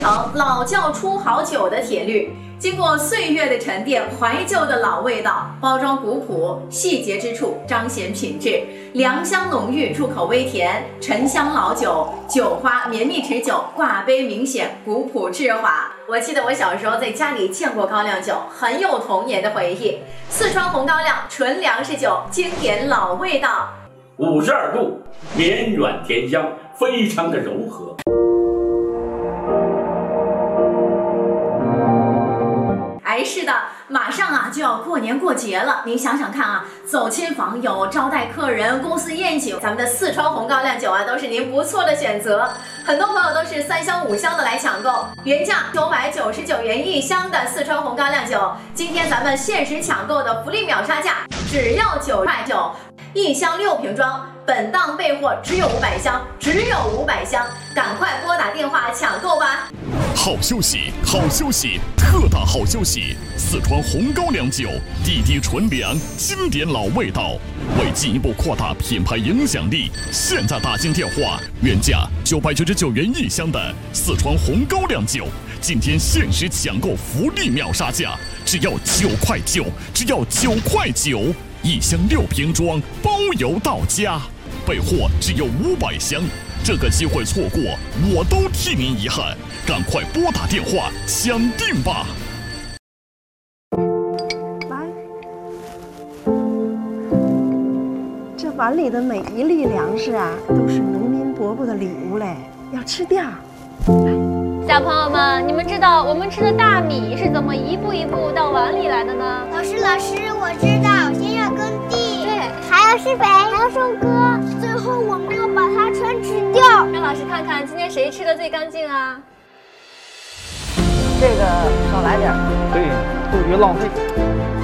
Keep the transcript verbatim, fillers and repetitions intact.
尝老窖出好酒的铁律，经过岁月的沉淀，怀旧的老味道，包装古朴，细节之处彰显品质，良香浓郁，入口微甜，沉香老酒，酒花绵密持久，挂杯明显，古朴致华。我记得我小时候在家里见过高粱酒，很有童年的回忆。四川红高粱纯粮食酒，经典老味道， 五十二度，绵软甜香，非常的柔和。 哎，是的，马上啊就要过年过节了，您想想看啊，走亲访友、招待客人、公司宴请，咱们的四川红高粱酒啊，都是您不错的选择。很多朋友都是三箱五箱的来抢购，原价九百九十九元一箱的四川红高粱酒，今天咱们限时抢购的福利秒杀价，只要九块九，一箱六瓶装。本档备货只有五百箱，只有五百箱，赶快拨打电话抢购吧！ 好休息，好休息，特大好休息！四川红高粱酒，滴滴纯粮，经典老味道。为进一步扩大品牌影响力，现在打进电话，原价九百九十九元一箱的四川红高粱酒，今天限时抢购福利秒杀价，只要九块九，只要九块九。一箱六瓶装，包邮到家，备货只有五百箱，这个机会错过，我都替您遗憾，赶快拨打电话抢定吧。 来，这碗里的每一粒粮食啊，都是农民伯伯的礼物嘞，要吃掉。 小朋友们，你们知道我们吃的大米是怎么一步一步到碗里来的呢？ 老师，老师，我知道，先要耕地，对，还要施肥，还要收割，最后我们要把它全吃掉。 让老师看看今天谁吃的最干净啊？ 这个少来点，对，不许浪费。